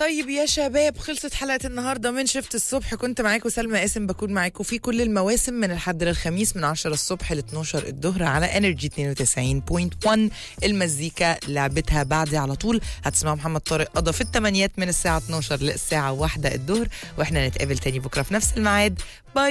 طيب يا شباب، خلصت حلقة النهاردة من شفت الصبح. كنت معاكم سلمى قاسم، بكون معاكم في كل المواسم من الحد للخميس من 10 الصبح ل 12 الظهر على انرجي 92.1. المزيكا لعبتها بعدي على طول. هتسمعوا محمد طارق قضى في الثمانيات من الساعة 12 للساعة 1 الظهر، واحنا نتقابل تاني بكرة في نفس الميعاد. باي.